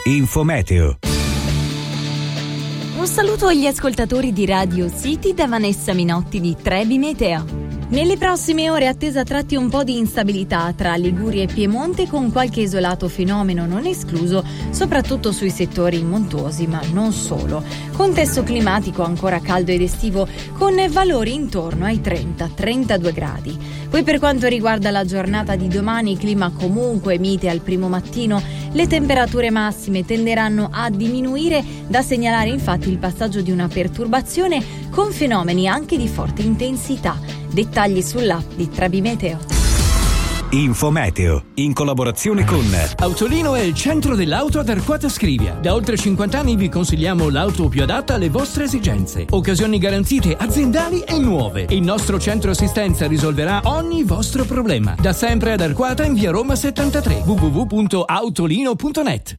Infometeo. Un saluto agli ascoltatori di Radio City da Vanessa Minotti di Trebi Meteo. Nelle prossime ore attesa tratti un po' di instabilità tra Liguria e Piemonte, con qualche isolato fenomeno non escluso, soprattutto sui settori montuosi, ma non solo. Contesto climatico ancora caldo ed estivo, con valori intorno ai 30-32 gradi. Poi per quanto riguarda la giornata di domani, clima comunque mite al primo mattino, le temperature massime tenderanno a diminuire, da segnalare infatti il passaggio di una perturbazione con fenomeni anche di forte intensità. Dettagli sull'app di Trebi Meteo. Infometeo, in collaborazione con Autolino è il centro dell'auto ad Arquata Scrivia. Da oltre 50 anni vi consigliamo l'auto più adatta alle vostre esigenze. Occasioni garantite aziendali e nuove. Il nostro centro assistenza risolverà ogni vostro problema. Da sempre ad Arquata in via Roma 73. www.autolino.net.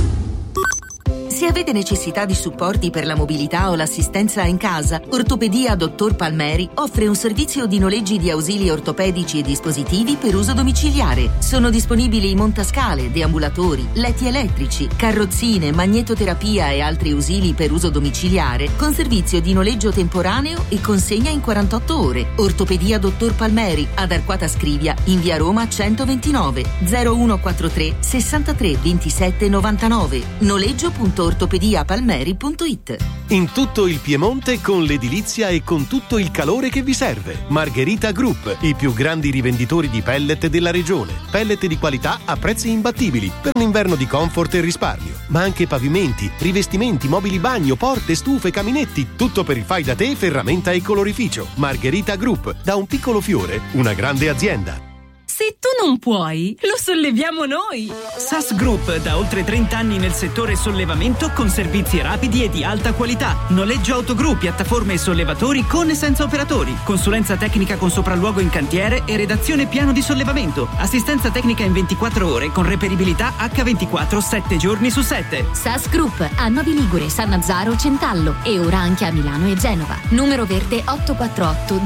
Se avete necessità di supporti per la mobilità o l'assistenza in casa, Ortopedia Dottor Palmeri offre un servizio di noleggi di ausili ortopedici e dispositivi per uso domiciliare. Sono disponibili montascale, deambulatori, letti elettrici, carrozzine, magnetoterapia e altri ausili per uso domiciliare, con servizio di noleggio temporaneo e consegna in 48 ore. Ortopedia Dottor Palmeri ad Arquata Scrivia in via Roma 129 0143 63 27 99. Noleggio.ortopediapalmeri.it. In tutto il Piemonte con l'edilizia e con tutto il calore che vi serve. Margherita Group, i più grandi rivenditori di pellet della regione. Pellet di qualità a prezzi imbattibili per un inverno di comfort e risparmio. Ma anche pavimenti, rivestimenti, mobili bagno, porte, stufe, caminetti, tutto per il fai da te, ferramenta e colorificio. Margherita Group, da un piccolo fiore, una grande azienda. Se tu non puoi, lo solleviamo noi! SAS Group, da oltre 30 anni nel settore sollevamento con servizi rapidi e di alta qualità. Noleggio autogru, piattaforme e sollevatori con e senza operatori. Consulenza tecnica con sopralluogo in cantiere e redazione piano di sollevamento. Assistenza tecnica in 24 ore con reperibilità H24 7 giorni su 7. SAS Group a Novi Ligure, Sannazzaro, Centallo e ora anche a Milano e Genova. Numero verde 848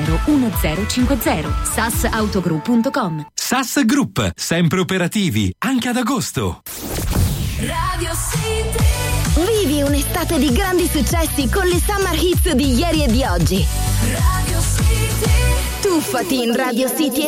001050. sasautogroup.com. SAS Group, sempre operativi, anche ad agosto. Radio City. Vivi un'estate di grandi successi con le Summer Hits di ieri e di oggi. Radio City. Tuffati in Radio City